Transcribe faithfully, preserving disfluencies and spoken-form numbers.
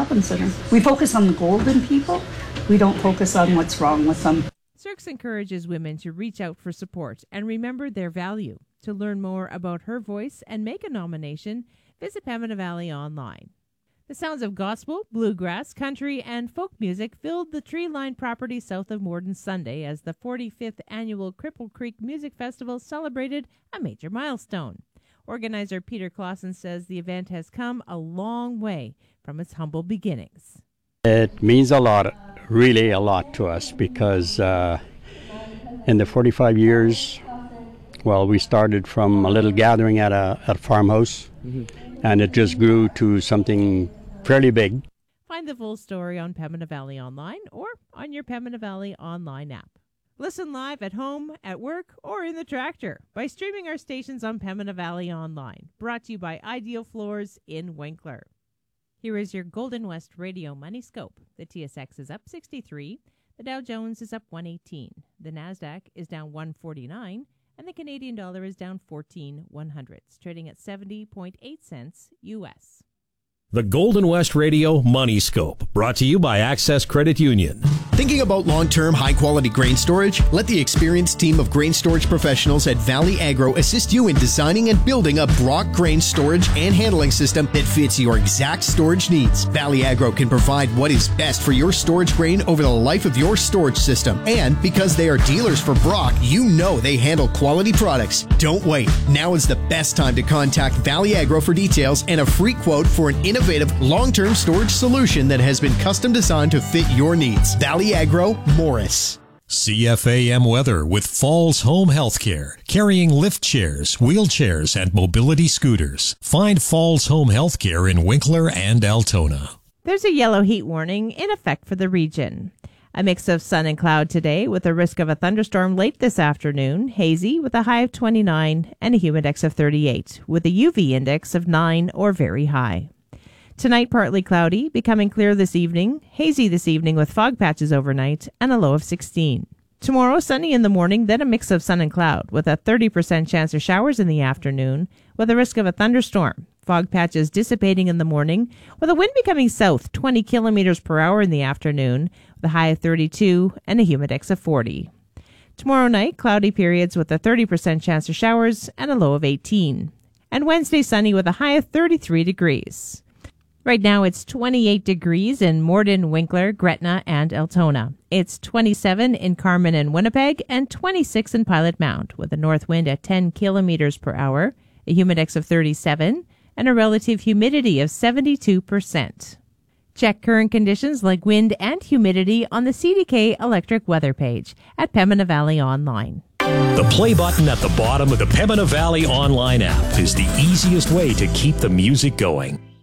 Shopping Centre. We focus on the golden people. We don't focus on what's wrong with them. Cirques encourages women to reach out for support and remember their value. To learn more about her voice and make a nomination, visit Pembina Valley online. The sounds of gospel, bluegrass, country, and folk music filled the tree-lined property south of Morden Sunday as the forty-fifth annual Cripple Creek Music Festival celebrated a major milestone. Organizer Peter Clausen says the event has come a long way from its humble beginnings. It means a lot, really a lot to us, because uh, in the forty-five years, well, we started from a little gathering at a, at a farmhouse, mm-hmm. and it just grew to something fairly big. Find the full story on Pembina Valley Online or on your Pembina Valley Online app. Listen live at home, at work, or in the tractor by streaming our stations on Pembina Valley Online. Brought to you by Ideal Floors in Winkler. Here is your Golden West Radio Money Scope. The T S X is up sixty-three. The Dow Jones is up one eighteen. The Nasdaq is down one forty-nine. And the Canadian dollar is down fourteen one hundredths, trading at seventy point eight cents U S. The Golden West Radio Money Scope, brought to you by Access Credit Union. Thinking about long-term, high-quality grain storage? Let the experienced team of grain storage professionals at Valley Agro assist you in designing and building a Brock grain storage and handling system that fits your exact storage needs. Valley Agro can provide what is best for your storage grain over the life of your storage system. And because they are dealers for Brock, you know they handle quality products. Don't wait. Now is the best time to contact Valley Agro for details and a free quote for an innovative long-term storage solution that has been custom designed to fit your needs. Valley Agro, Morris. C F A M weather with Falls Home Healthcare, carrying lift chairs, wheelchairs, and mobility scooters. Find Falls Home Healthcare in Winkler and Altona. There's a yellow heat warning in effect for the region. A mix of sun and cloud today with a risk of a thunderstorm late this afternoon, hazy with a high of twenty-nine and a humidex of thirty-eight, with a U V index of nine or very high. Tonight, partly cloudy, becoming clear this evening, hazy this evening with fog patches overnight, and a low of sixteen. Tomorrow, sunny in the morning, then a mix of sun and cloud, with a thirty percent chance of showers in the afternoon, with a risk of a thunderstorm. Fog patches dissipating in the morning, with a wind becoming south twenty kilometers per hour in the afternoon, with a high of thirty-two and a humidex of forty. Tomorrow night, cloudy periods with a thirty percent chance of showers and a low of eighteen. And Wednesday, sunny with a high of thirty-three degrees. Right now, it's twenty-eight degrees in Morden, Winkler, Gretna, and Altona. It's twenty-seven in Carman and Winnipeg, and twenty-six in Pilot Mount, with a north wind at ten kilometers per hour, a humidex of thirty-seven, and a relative humidity of seventy-two percent. Check current conditions like wind and humidity on the C D K Electric Weather page at Pembina Valley Online. The play button at the bottom of the Pembina Valley Online app is the easiest way to keep the music going.